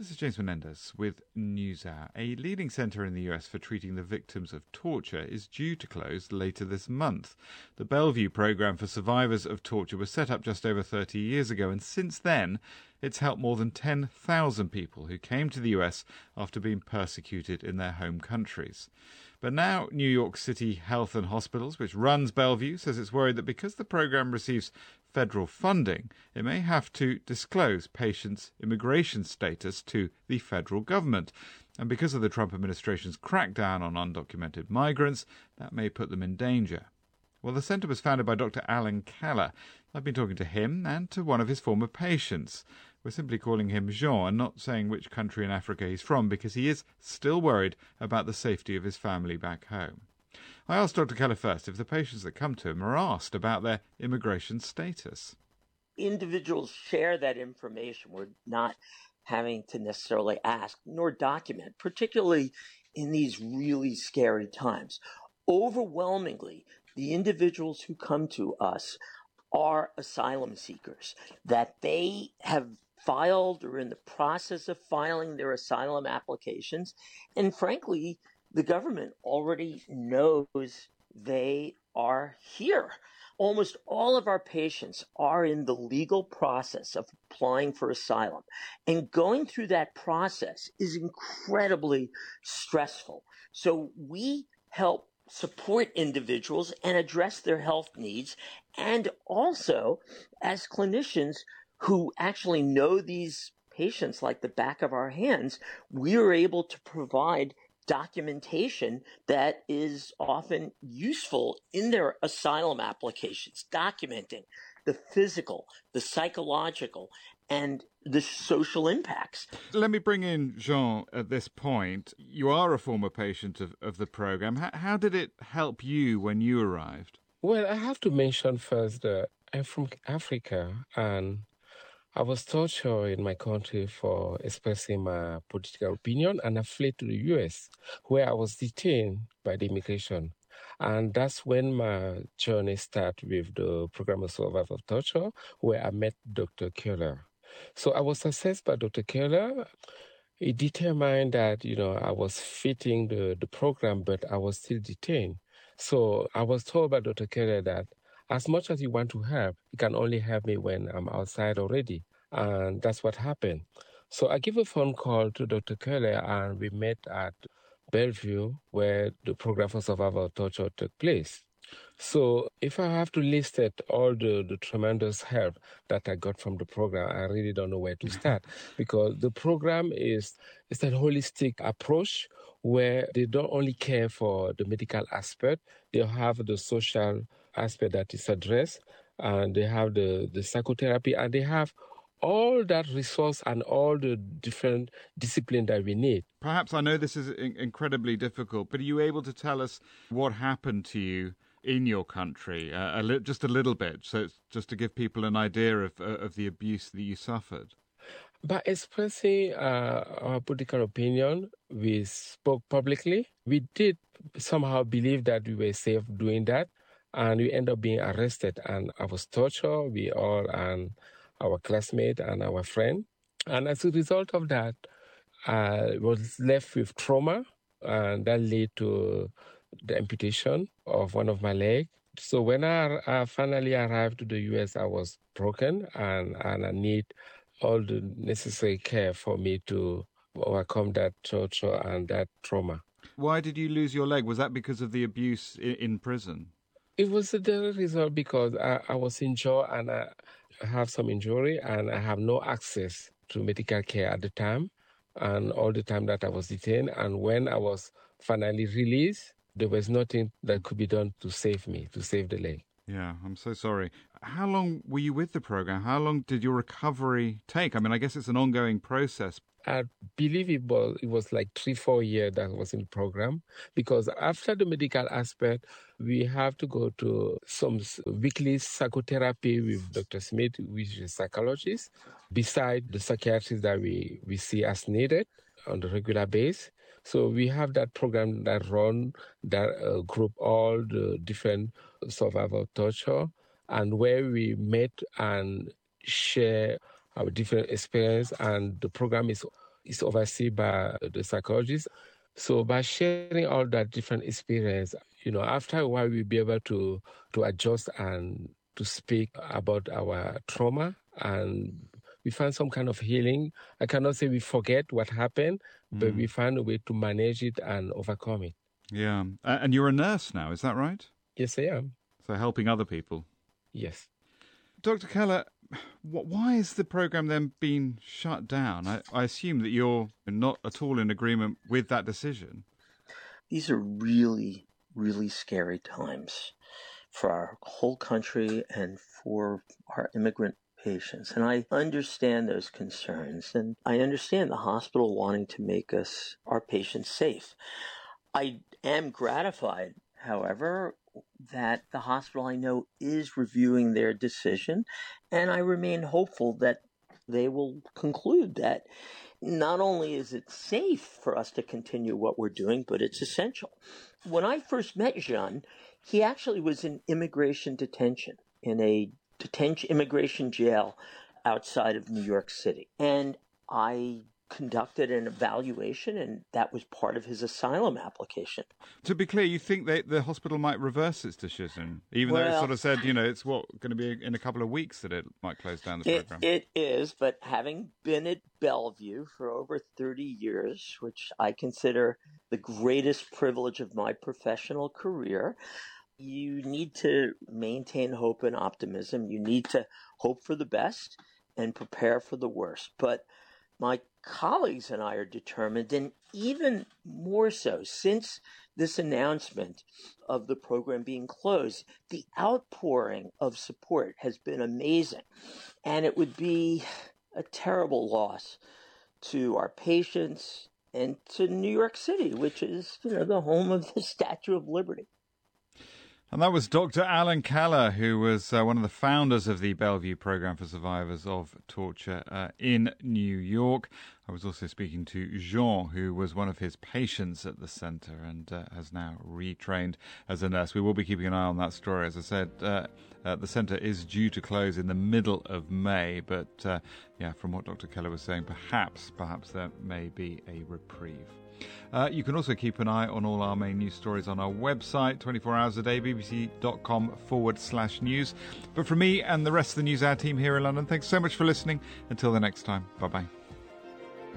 This is James Menendez with NewsHour. A leading centre in the US for treating the victims of torture is due to close later this month. The Bellevue programme for survivors of torture was set up just over 30 years ago, and since then it's helped more than 10,000 people who came to the US after being persecuted in their home countries. But now New York City Health and Hospitals, which runs Bellevue, says it's worried that because the programme receives federal funding, it may have to disclose patients' immigration status to the federal government. And because of the Trump administration's crackdown on undocumented migrants, that may put them in danger. Well, the centre was founded by Dr. Alan Keller. I've been talking to him and to one of his former patients. We're simply calling him Jean and not saying which country in Africa he's from because he is still worried about the safety of his family back home. I asked Dr. Keller first if the patients that come to him are asked about their immigration status. Individuals share that information. We're not having to necessarily ask nor document, particularly in these really scary times. Overwhelmingly, the individuals who come to us are asylum seekers, that they have filed or in the process of filing their asylum applications. And frankly, the government already knows they are here. Almost all of our patients are in the legal process of applying for asylum. And going through that process is incredibly stressful. So we help support individuals and address their health needs. And also, as clinicians who actually know these patients like the back of our hands, we are able to provide documentation that is often useful in their asylum applications, documenting the physical, the psychological, and the social impacts. Let me bring in Jean at this point. You are a former patient of the program. How did it help you when you arrived? Well, I have to mention first that I'm from Africa, and I was tortured in my country for expressing my political opinion, and I fled to the US, where I was detained by the immigration. And that's when my journey started with the program of survival of torture, where I met Dr. Keller. So I was assessed by Dr. Keller. He determined that, I was fitting the program, but I was still detained. So I was told by Dr. Keller that as much as you want to help, you can only help me when I'm outside already. And that's what happened. So I gave a phone call to Dr. Keller, and we met at Bellevue, where the program for survival of torture took place. So if I have to list all the tremendous help that I got from the program, I really don't know where to start, because the program is a holistic approach where they don't only care for the medical aspect, they have the social aspect that is addressed, and they have the psychotherapy, and they have all that resource and all the different discipline that we need. Perhaps I know this is incredibly difficult, but are you able to tell us what happened to you in your country, just a little bit, so just to give people an idea of the abuse that you suffered? By expressing our political opinion, we spoke publicly. We did somehow believe that we were safe doing that, and we ended up being arrested, and I was tortured, we all, and our classmate and our friend. And as a result of that, I was left with trauma, and that led to the amputation of one of my legs. So when I finally arrived to the US, I was broken, and I need all the necessary care for me to overcome that torture and that trauma. Why did you lose your leg? Was that because of the abuse in prison? It was the result because I was injured, and I have some injury, and I have no access to medical care at the time, and all the time that I was detained. And when I was finally released, there was nothing that could be done to save me, to save the leg. Yeah, I'm so sorry. How long were you with the program? How long did your recovery take? I mean, I guess it's an ongoing process. I believe it was like 3-4 years that I was in the program, because after the medical aspect, we have to go to some weekly psychotherapy with Dr. Smith, which is a psychologist, beside the psychiatrist that we see as needed on the regular basis. So we have that program that group all the different survival torture, and where we met and share our different experience. And the program is It's overseen by the psychologist. So by sharing all that different experience, after a while we'll be able to adjust and to speak about our trauma, and we find some kind of healing. I cannot say we forget what happened, but we find a way to manage it and overcome it. Yeah. And you're a nurse now, is that right? Yes, I am. So helping other people. Yes. Dr. Keller, why is the program then being shut down? I assume that you're not at all in agreement with that decision. These are really, really scary times for our whole country and for our immigrant patients. And I understand those concerns, and I understand the hospital wanting to make our patients safe. I am gratified, however, that the hospital I know is reviewing their decision, and I remain hopeful that they will conclude that not only is it safe for us to continue what we're doing, but it's essential. When I first met Jean, he actually was in immigration detention in a immigration jail outside of New York City. And I conducted an evaluation, and that was part of his asylum application. To be clear, you think the hospital might reverse its decision, even though it sort of said, it's going to be in a couple of weeks that it might close down the program? It is, but having been at Bellevue for over 30 years, which I consider the greatest privilege of my professional career, you need to maintain hope and optimism. You need to hope for the best and prepare for the worst. But my colleagues and I are determined, and even more so since this announcement of the program being closed, the outpouring of support has been amazing. And it would be a terrible loss to our patients and to New York City, which is, the home of the Statue of Liberty. And that was Dr. Alan Keller, who was one of the founders of the Bellevue Program for Survivors of Torture in New York. I was also speaking to Jean, who was one of his patients at the centre and has now retrained as a nurse. We will be keeping an eye on that story. As I said, the centre is due to close in the middle of May. But, from what Dr. Keller was saying, perhaps there may be a reprieve. You can also keep an eye on all our main news stories on our website, 24 hours a day, bbc.com/news. But from me and the rest of the NewsHour team here in London, thanks so much for listening. Until the next time, bye-bye.